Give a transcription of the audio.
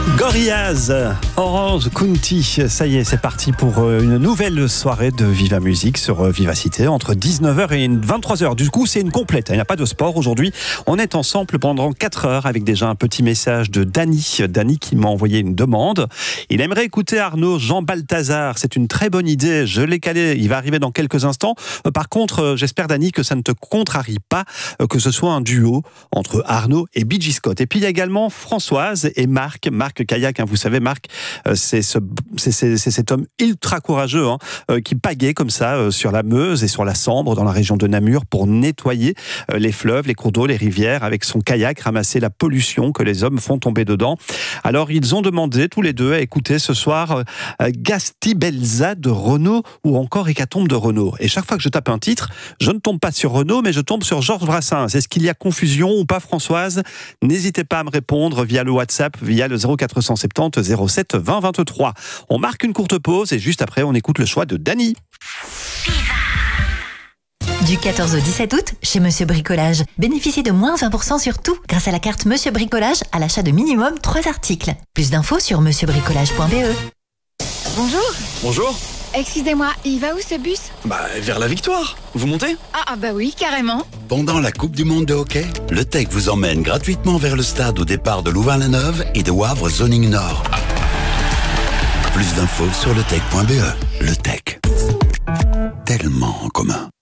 Gorillaz, Orange County, ça y est, c'est parti pour une nouvelle soirée de Viva Musique sur Vivacité entre 19h et 23h. Du coup, c'est une complète, il n'y a pas de sport aujourd'hui. On est ensemble pendant 4 heures avec déjà un petit message de Dany. Dany qui m'a envoyé une demande. Il aimerait écouter Arnaud Jean Balthazar. C'est une très bonne idée, je l'ai calé, il va arriver dans quelques instants. Par contre, j'espère Dany que ça ne te contrarie pas, que ce soit un duo entre Arnaud et B.J. Scott. Et puis il y a également Françoise et Marc Kayak, vous savez, Marc, c'est cet homme ultra courageux qui pagaie comme ça sur la Meuse et sur la Sambre dans la région de Namur pour nettoyer les fleuves, les cours d'eau, les rivières avec son kayak, ramasser la pollution que les hommes font tomber dedans. Alors ils ont demandé tous les deux à écouter ce soir Gastibelza de Renaud ou encore Hécatombe de Renaud. Et chaque fois que je tape un titre, je ne tombe pas sur Renaud mais je tombe sur Georges Brassens. Est-ce qu'il y a confusion ou pas, Françoise? N'hésitez pas à me répondre via le WhatsApp, via le 0470 07 20 23. On marque une courte pause et juste après on écoute le choix de Dany. Du 14 au 17 août, chez Monsieur Bricolage, bénéficiez de moins 20% sur tout grâce à la carte Monsieur Bricolage à l'achat de minimum 3 articles. Plus d'infos sur monsieurbricolage.be. Bonjour. Bonjour. Excusez-moi, il va où ce bus? Vers la victoire. Vous montez? Ah bah oui, carrément. Pendant la Coupe du Monde de hockey, le TEC vous emmène gratuitement vers le stade au départ de Louvain-la-Neuve et de Wavre Zoning Nord. Plus d'infos sur letec.be. Le TEC. Tellement en commun.